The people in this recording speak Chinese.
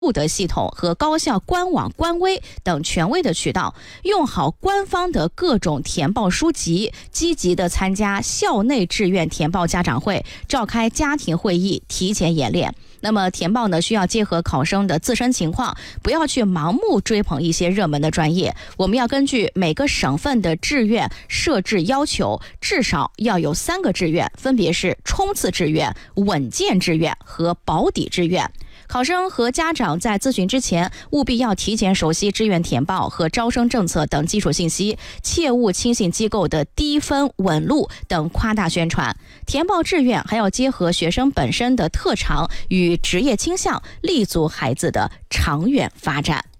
路的系统和高校官网、官微等权威的渠道，用好官方的各种填报书籍，积极的参加校内志愿填报家长会，召开家庭会议，提前演练。那么填报呢，需要结合考生的自身情况，不要去盲目追捧一些热门的专业。我们要根据每个省份的志愿设置要求，至少要有3个志愿，分别是冲刺志愿、稳健志愿和保底志愿。考生和家长在咨询之前，务必要提前熟悉志愿填报和招生政策等基础信息，切勿轻信机构的低分、稳录等夸大宣传。填报志愿还要结合学生本身的特长与职业倾向，立足孩子的长远发展。